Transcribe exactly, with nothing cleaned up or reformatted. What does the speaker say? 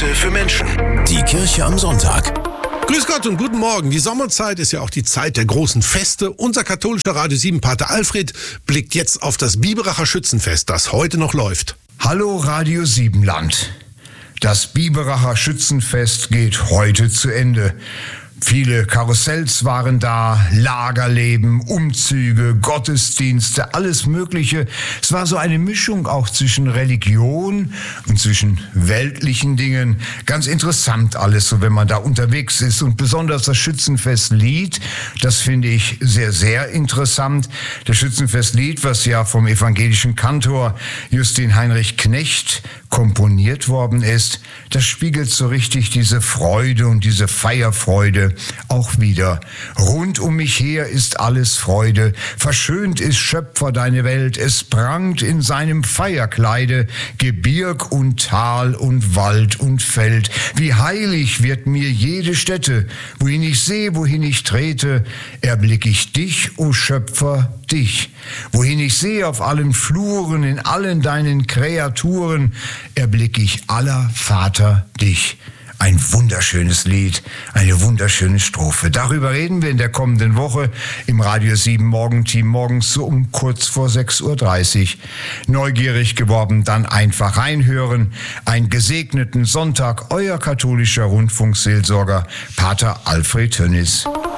Grüße für Menschen. Die Kirche am Sonntag. Grüß Gott und guten Morgen. Die Sommerzeit ist ja auch die Zeit der großen Feste. Unser katholischer Radio sieben Pater Alfred blickt jetzt auf das Biberacher Schützenfest, das heute noch läuft. Hallo Radio sieben Land. Das Biberacher Schützenfest geht heute zu Ende. Viele Karussells waren da, Lagerleben, Umzüge, Gottesdienste, alles Mögliche. Es war so eine Mischung auch zwischen Religion und zwischen weltlichen Dingen. Ganz interessant alles, so wenn man da unterwegs ist. Und besonders das Schützenfestlied, das finde ich sehr, sehr interessant. Das Schützenfestlied, was ja vom evangelischen Kantor Justin Heinrich Knecht komponiert worden ist, das spiegelt so richtig diese Freude und diese Feierfreude auch wieder. Rund um mich her ist alles Freude, verschönt ist Schöpfer deine Welt, es prangt in seinem Feierkleide Gebirg und Tal und Wald und Feld. Wie heilig wird mir jede Stätte, wohin ich sehe, wohin ich trete, erblick ich dich, o Schöpfer, dich. Wohin ich sehe auf allen Fluren, in allen deinen Kreaturen, erblick ich aller Vater dich. Ein wunderschönes Lied, eine wunderschöne Strophe. Darüber reden wir in der kommenden Woche im Radio sieben Morgenteam morgens so um kurz vor sechs Uhr dreißig. Neugierig geworden, dann einfach reinhören. Einen gesegneten Sonntag, euer katholischer Rundfunkseelsorger Pater Alfred Tönnis.